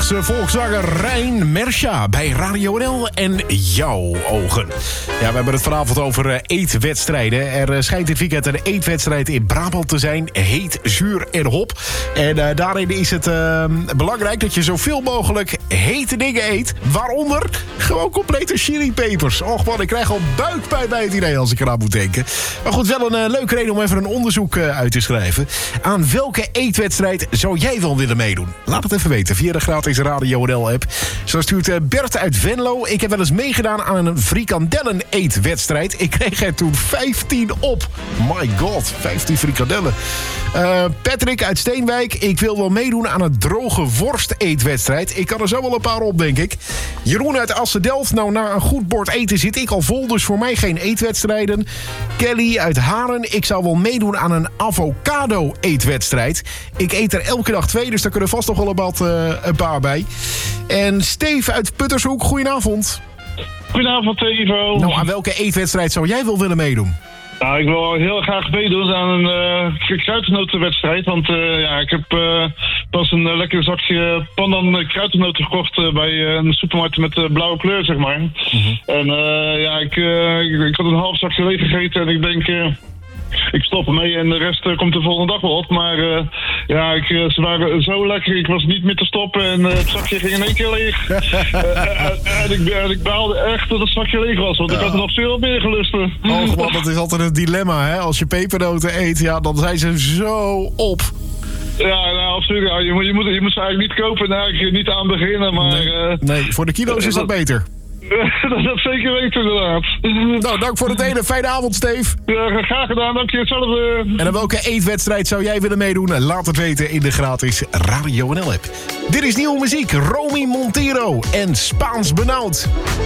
Belgische volkszanger Rein Mersha bij Radio NL en Jouw Ogen. Ja, we hebben het vanavond over eetwedstrijden. Er schijnt dit weekend een eetwedstrijd in Brabant te zijn. Heet, zuur en hop. En daarin is het belangrijk dat je zoveel mogelijk hete dingen eet. Waaronder gewoon complete chilipepers. Och man, ik krijg al buikpijn bij het idee als ik eraan moet denken. Maar goed, wel een leuke reden om even een onderzoek uit te schrijven. Aan welke eetwedstrijd zou jij wel willen meedoen? Laat het even weten via de gratis Radio NL-app. Zo stuurt Bert uit Venlo. Ik heb wel eens meegedaan aan een frikandellen-eetwedstrijd. Ik kreeg er toen 15 op. My god, 15 frikandellen. Patrick uit Steenwijk. Ik wil wel meedoen aan een droge worst-eetwedstrijd. Ik kan er zo wel een paar op, denk ik. Jeroen uit Assen-Delft. Nou, na een goed bord eten zit ik al vol, dus voor mij geen eetwedstrijden. Kelly uit Haren. Ik zou wel meedoen aan een avocado-eetwedstrijd. Ik eet er elke dag 2, dus daar kunnen vast nog wel een paar bij. En Steve uit Puttershoek. Goedenavond. Goedenavond, Ivo. Nou, aan welke eetwedstrijd zou jij wel willen meedoen? Nou, ik wil heel graag meedoen aan een kruidnotenwedstrijd. Want ik heb pas een lekker zakje pandan kruidnoten gekocht bij een supermarkt met blauwe kleur, zeg maar. Mm-hmm. En ik had een half zakje leeg gegeten en ik denk... ik stop ermee en de rest komt de volgende dag wel op. Maar ze waren zo lekker. Ik was niet meer te stoppen en het zakje ging in één keer leeg. En ik baalde echt dat het zakje leeg was. Want ik had er nog veel meer gelusten. Oh man, dat is altijd een dilemma, hè? Als je pepernoten eet, ja, dan zijn ze zo op. Ja, nou, absoluut. Ja, je moet ze eigenlijk niet kopen en eigenlijk niet aan beginnen. Maar, nee, voor de kilo's is dat beter. Dat zeker weten, inderdaad. Nou, dank voor het delen. Fijne avond, Steve. Ja, graag gedaan. Dank je. Hetzelfde. En aan welke eetwedstrijd zou jij willen meedoen? Laat het weten in de gratis Radio NL-app. Dit is nieuwe muziek. Romy Montero en Spaans Benauwd.